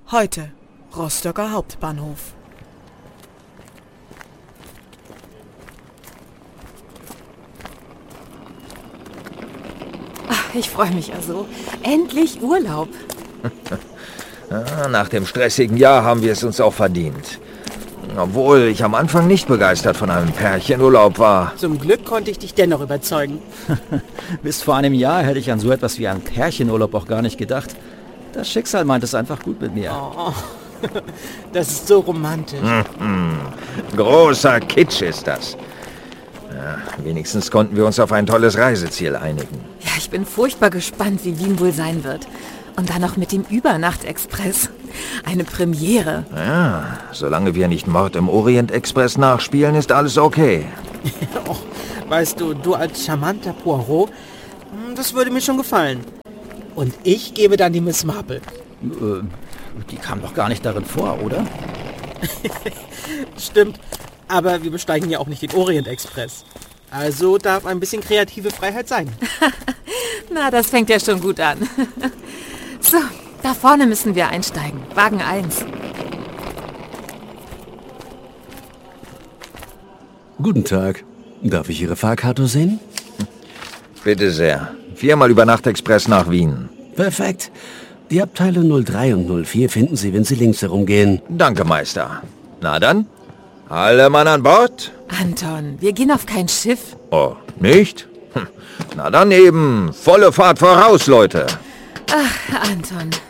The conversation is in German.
Heute, Rostocker Hauptbahnhof. Ach, ich freue mich ja so. Endlich Urlaub. Ja, nach dem stressigen Jahr haben wir es uns auch verdient. Obwohl ich am Anfang nicht begeistert von einem Pärchenurlaub war. Zum Glück konnte ich dich dennoch überzeugen. Bis vor einem Jahr hätte ich an so etwas wie einen Pärchenurlaub auch gar nicht gedacht. Das Schicksal meint es einfach gut mit mir. Oh, das ist so romantisch. Großer Kitsch ist das. Ja, wenigstens konnten wir uns auf ein tolles Reiseziel einigen. Ja, ich bin furchtbar gespannt, wie Wien wohl sein wird. Und dann noch mit dem Übernacht-Express. Eine Premiere. Ja, solange wir nicht Mord im Orient-Express nachspielen, ist alles okay. Oh, weißt du, du als charmanter Poirot, das würde mir schon gefallen. Und ich gebe dann die Miss Marple. Die kam doch gar nicht darin vor, oder? Stimmt, aber wir besteigen ja auch nicht den Orient-Express. Also darf ein bisschen kreative Freiheit sein. Na, das fängt ja schon gut an. So, da vorne müssen wir einsteigen. Wagen 1. Guten Tag. Darf ich Ihre Fahrkarte sehen? Bitte sehr. 4-mal Übernacht-Express nach Wien. Perfekt. Die Abteile 03 und 04 finden Sie, wenn Sie links herumgehen. Danke, Meister. Na dann, alle Mann an Bord? Anton, wir gehen auf kein Schiff. Oh, nicht? Na dann eben, volle Fahrt voraus, Leute. Ach, Anton,